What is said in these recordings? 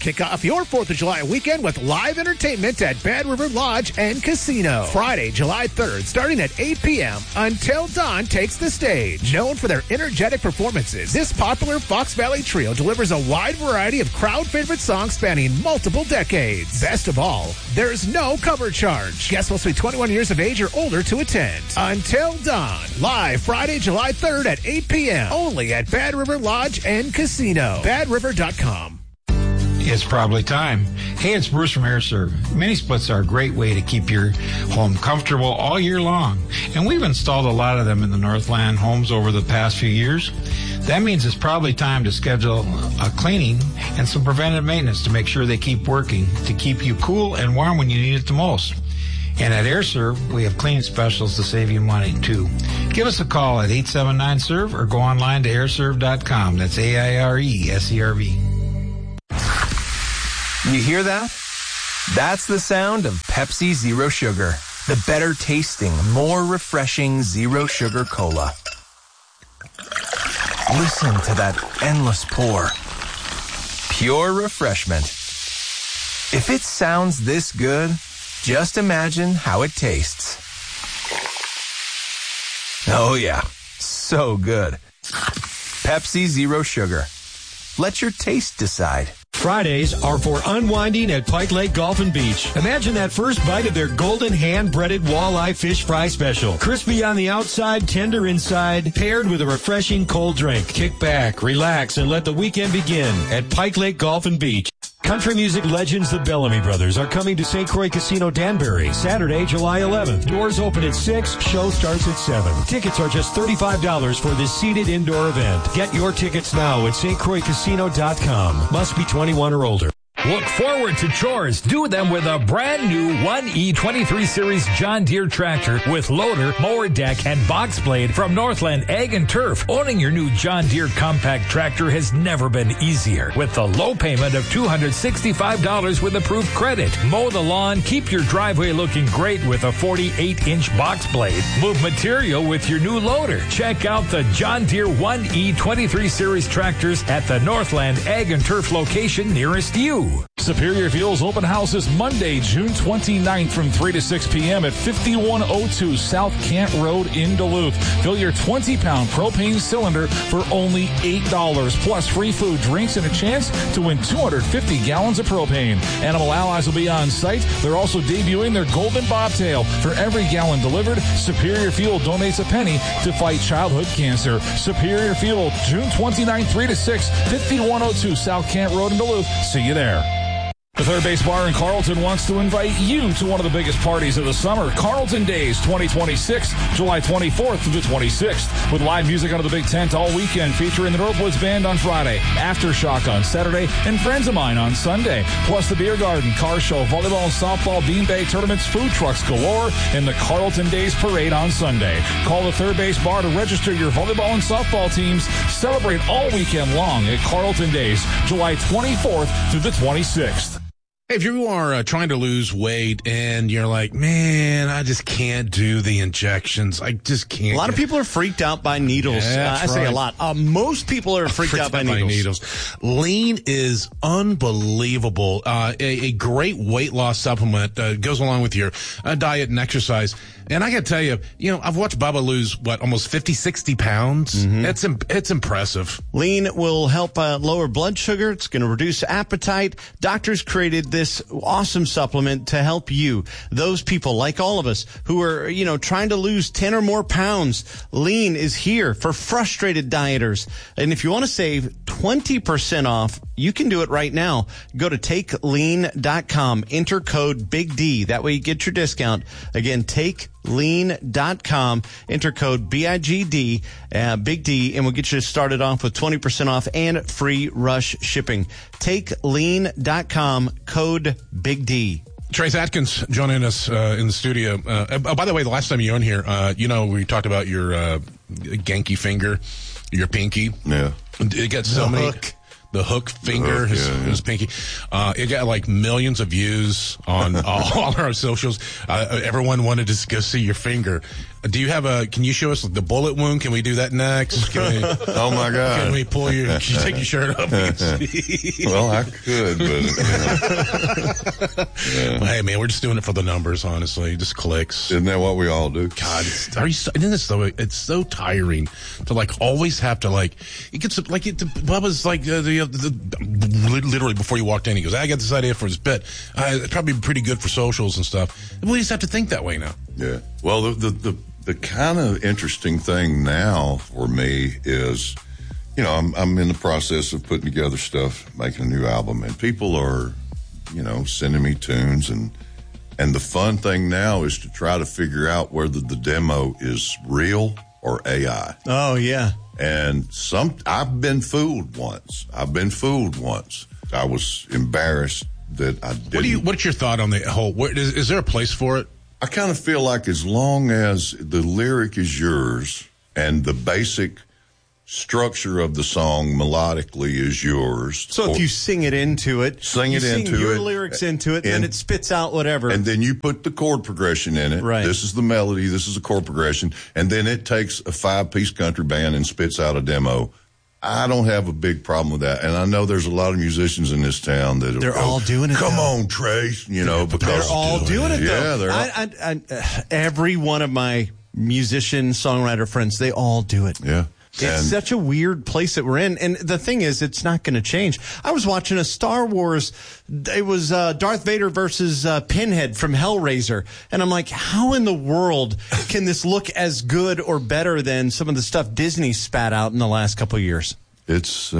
Kick off your 4th of July weekend with live entertainment at Bad River Lodge and Casino. Friday, July 3rd, starting at 8 p.m. Until Dawn takes the stage. Known for their energetic performances, this popular Fox Valley trio delivers a wide variety of crowd favorite songs spanning multiple decades. Best of all, there's no cover charge. Guests must be 21 years of age or older to attend. Until Dawn, live Friday, July 3rd at 8 p.m. Only at Bad River Lodge and Casino. BadRiver.com. It's probably time. Hey, it's Bruce from AirServe. Mini splits are a great way to keep your home comfortable all year long. And we've installed a lot of them in the Northland homes over the past few years. That means it's probably time to schedule a cleaning and some preventive maintenance to make sure they keep working, to keep you cool and warm when you need it the most. And at AirServe, we have cleaning specials to save you money, too. Give us a call at 879-SERVE or go online to airserve.com. That's AIRESERV. You hear that? That's the sound of Pepsi Zero Sugar, the better tasting, more refreshing Zero Sugar Cola. Listen to that endless pour. Pure refreshment. If it sounds this good, just imagine how it tastes. Oh yeah, so good. Pepsi Zero Sugar. Let your taste decide. Fridays are for unwinding at Pike Lake Golf and Beach. Imagine that first bite of their golden hand-breaded walleye fish fry special. Crispy on the outside, tender inside, paired with a refreshing cold drink. Kick back, relax, and let the weekend begin at Pike Lake Golf and Beach. Country music legends the Bellamy Brothers are coming to St. Croix Casino Danbury Saturday, July 11th. Doors open at 6, show starts at 7. Tickets are just $35 for this seated indoor event. Get your tickets now at stcroixcasino.com. Must be 21 or older. Look forward to chores. Do them with a brand new 1E23 Series John Deere tractor with loader, mower deck, and box blade from Northland Ag and Turf. Owning your new John Deere compact tractor has never been easier. With the low payment of $265 with approved credit. Mow the lawn, keep your driveway looking great with a 48-inch box blade. Move material with your new loader. Check out the John Deere 1E23 Series tractors at the Northland Ag and Turf location nearest you. Superior Fuels Open House is Monday, June 29th from 3 to 6 p.m. at 5102 South Kent Road in Duluth. Fill your 20-pound propane cylinder for only $8, plus free food, drinks, and a chance to win 250 gallons of propane. Animal Allies will be on site. They're also debuting their Golden Bobtail. For every gallon delivered, Superior Fuel donates a penny to fight childhood cancer. Superior Fuel, June 29th, 3 to 6, 5102 South Kent Road in Duluth. See you there. The Third Base Bar in Carlton wants to invite you to one of the biggest parties of the summer, Carlton Days 2026, July 24th through the 26th, with live music under the big tent all weekend, featuring the Northwoods Band on Friday, Aftershock on Saturday, and Friends of Mine on Sunday, plus the beer garden, car show, volleyball and softball, beanbag tournaments, food trucks galore, and the Carlton Days Parade on Sunday. Call the Third Base Bar to register your volleyball and softball teams. Celebrate all weekend long at Carlton Days, July 24th through the 26th. If you are trying to lose weight and you're like, man, I just can't do the injections. I just can't. A lot of people are freaked out by needles. I say a lot. Most people are freaked out by needles. Lean is unbelievable. A great weight loss supplement goes along with your diet and exercise. And I got to tell you, I've watched Bubba lose, almost 50, 60 pounds. Mm-hmm. It's impressive. Lean will help lower blood sugar. It's going to reduce appetite. Doctors created this awesome supplement to help you. Those people, like all of us, who are, trying to lose 10 or more pounds. Lean is here for frustrated dieters. And if you want to save 20% off, you can do it right now. Go to TakeLean.com. Enter code Big D. That way you get your discount. Again, TakeLean.com. Enter code BIGD, Big D, and we'll get you started off with 20% off and free rush shipping. TakeLean.com, code Big D. Trace Atkins joining us in the studio. By the way, the last time you were in here, we talked about your Genki finger, your pinky. Yeah. It got so many. The hook finger, his pinky. It got like millions of views on all our socials. Everyone wanted to go see your finger. Do you have can you show us the bullet wound? Can we do that next? Can we, oh my God. Can we can you take your shirt off? Well, I could, but Well, hey man, we're just doing it for the numbers, honestly. Just clicks. Isn't that what we all do? God, it's so tiring to like always have to like, it gets like Bubba's like literally before you walked in, he goes, I got this idea for his bit. It'd probably be pretty good for socials and stuff. We just have to think that way now. Yeah. Well, the kind of interesting thing now for me is, you know, I'm in the process of putting together stuff, making a new album, and people are, you know, sending me tunes, and the fun thing now is to try to figure out whether the demo is real or AI. Oh yeah. And I've been fooled once. I was embarrassed that I didn't. What's your thought on the whole? Is there a place for it? I kind of feel like as long as the lyric is yours and the basic structure of the song melodically is yours. So if you sing it into it, sing your lyrics into it, then it spits out whatever. And then you put the chord progression in it. Right. This is the melody, this is the chord progression, and then it takes a 5-piece country band and spits out a demo. I don't have a big problem with that. And I know there's a lot of musicians in this town that they're all doing it. Come on, Trace, you know, because they're all doing it though. Yeah, every one of my musician, songwriter friends, they all do it. Yeah. It's such a weird place that we're in. And the thing is, it's not going to change. I was watching a Star Wars. It was Darth Vader versus Pinhead from Hellraiser. And I'm like, how in the world can this look as good or better than some of the stuff Disney spat out in the last couple of years? It's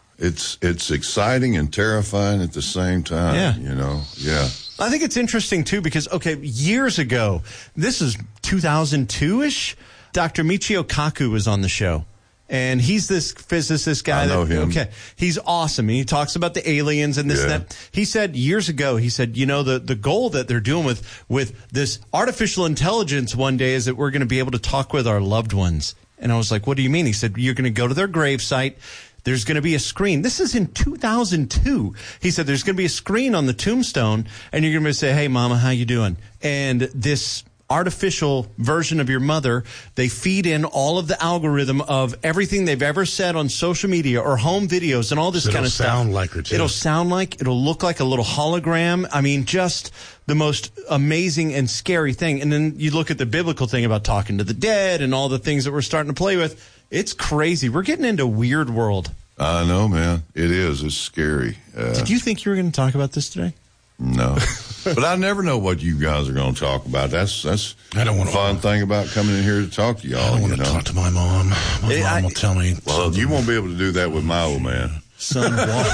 exciting and terrifying at the same time. Yeah. You know? Yeah. I think it's interesting, too, because, years ago, this is 2002-ish, Dr. Michio Kaku was on the show. And he's this physicist guy. I know him. Okay. He's awesome. And he talks about the aliens and this and that. He said years ago, you know, the goal that they're doing with this artificial intelligence one day is that we're going to be able to talk with our loved ones. And I was like, what do you mean? He said, you're going to go to their gravesite. There's going to be a screen. This is in 2002. He said, there's going to be a screen on the tombstone, and you're going to say, hey, Mama, how you doing? And this artificial version of your mother, they feed in all of the algorithm of everything they've ever said on social media or home videos and all this kind of stuff. It'll sound like her, too. It'll look like a little hologram. I mean, just the most amazing and scary thing. And then you look at the biblical thing about talking to the dead and all the things that we're starting to play with. It's crazy. We're getting into a weird world. I know, man. It is. It's scary. Did you think you were going to talk about this today? No. But I never know what you guys are going to talk about. That's I don't want the fun thing about coming in here to talk to y'all. I don't want to talk to my mom. My mom will tell me. Well, something. You won't be able to do that with my old man. Son,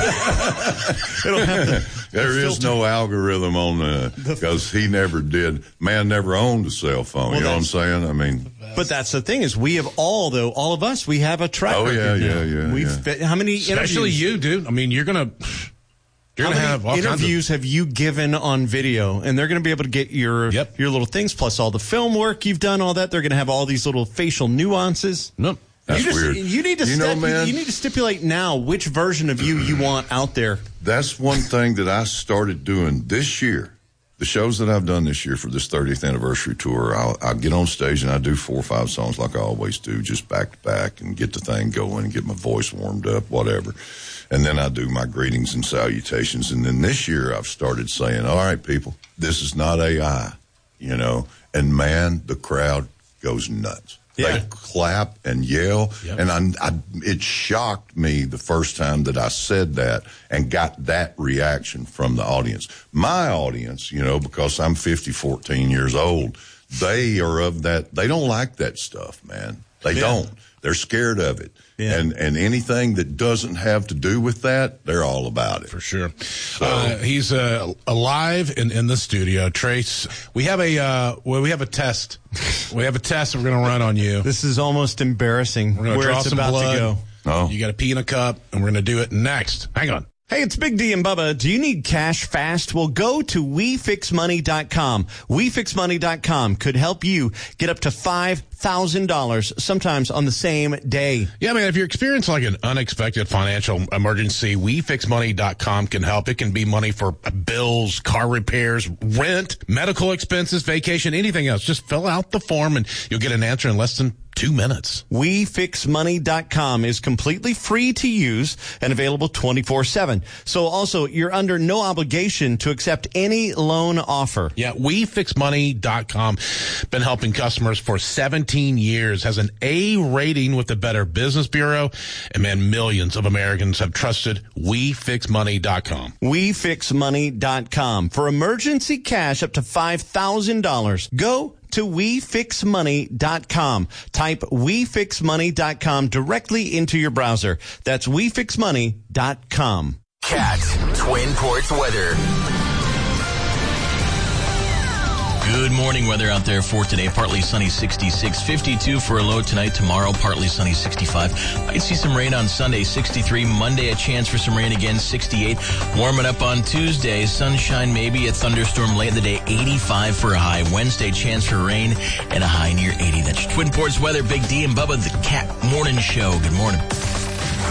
there is no algorithm on because he never did. Man never owned a cell phone. Well, you know what I'm saying? I mean, but that's the thing is we have all of us, we have a track record. Yeah. How many especially interviews? You, dude. I mean, you're gonna have all interviews have you given on video, and they're going to be able to get your little things plus all the film work you've done, all that. They're going to have all these little facial nuances. Nope. That's weird. You need to you need to stipulate now which version of you want out there. That's one thing that I started doing this year. The shows that I've done this year for this 30th anniversary tour, I'll get on stage and I do 4 or 5 songs like I always do, just back to back, and get the thing going and get my voice warmed up, whatever. And then I do my greetings and salutations. And then this year I've started saying, all right, people, this is not AI, you know. And man, the crowd goes nuts. Yeah. They clap and yell. Yep. And it shocked me the first time that I said that and got that reaction from the audience. My audience, you know, because I'm 14 years old, they are of that. They don't like that stuff, man. They don't. They're scared of it. Yeah. And anything that doesn't have to do with that, they're all about it. For sure. So, he's alive in the studio. Trace, we have a test. We have a test we're going to run on you. This is almost embarrassing where it's about to go. Oh. You got to pee in a cup, and we're going to do it next. Hang on. Hey, it's Big D and Bubba. Do you need cash fast? Well, go to WeFixMoney.com. WeFixMoney.com could help you get up to $5 $5,000, sometimes on the same day. Yeah, man, if you're experiencing like an unexpected financial emergency, WeFixMoney.com can help. It can be money for bills, car repairs, rent, medical expenses, vacation, anything else. Just fill out the form and you'll get an answer in less than 2 minutes. WeFixMoney.com is completely free to use and available 24/7. So also, you're under no obligation to accept any loan offer. Yeah, WeFixMoney.com. Been helping customers for 17 years. Has an A rating with the Better Business Bureau. And man, millions of Americans have trusted WeFixMoney.com. WeFixMoney.com. For emergency cash up to $5,000. Go to WeFixMoney.com. Type WeFixMoney.com directly into your browser. That's WeFixMoney.com. Cat Twin Ports weather. Good morning weather out there for today. Partly sunny, 66, 52 for a low tonight. Tomorrow, partly sunny, 65. Might see some rain on Sunday, 63. Monday, a chance for some rain again, 68. Warming up on Tuesday, sunshine, maybe a thunderstorm late in the day, 85 for a high. Wednesday, chance for rain and a high near 80. That's Twin Ports weather. Big D and Bubba, the Cat Morning Show. Good morning.